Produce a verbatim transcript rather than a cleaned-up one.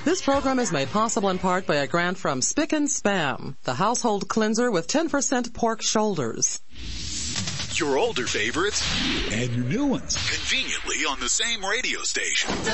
This program is made possible in part by a grant from Spick and Spam, the household cleanser with ten percent pork shoulders. Your older favorites and your new ones conveniently on the same radio station.